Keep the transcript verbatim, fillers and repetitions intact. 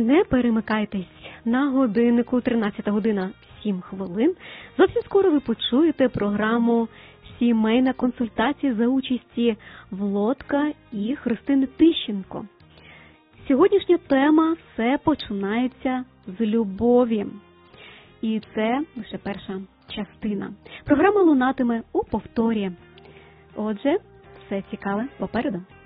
Не перемикайтесь. На годиннику тринадцята година сім хвилин. Зовсім скоро ви почуєте програму «Сімейна консультація» за участі Володка і Христини Тищенко. Сьогоднішня тема «Все починається з любові». І це лише перша частина. Програма лунатиме у повторі. Отже, все цікаве попереду.